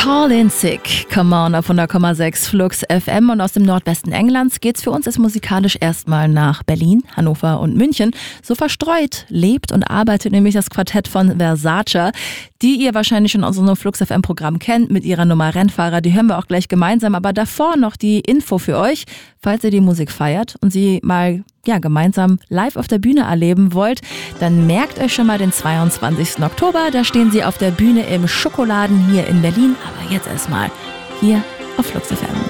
Call in Sick, come on auf 100,6 Flux FM, und aus dem Nordwesten Englands geht's für uns jetzt musikalisch erstmal nach Berlin, Hannover und München. So verstreut lebt und arbeitet nämlich das Quartett von Versace, die ihr wahrscheinlich schon aus unserem Flux FM Programm kennt mit ihrer Nummer Rennfahrer. Die hören wir auch gleich gemeinsam, aber davor noch die Info für euch, falls ihr die Musik feiert und sie mal gemeinsam live auf der Bühne erleben wollt, dann merkt euch schon mal den 22. Oktober. Da stehen sie auf der Bühne im Schokoladen hier in Berlin. Aber jetzt erstmal hier auf Flux FM.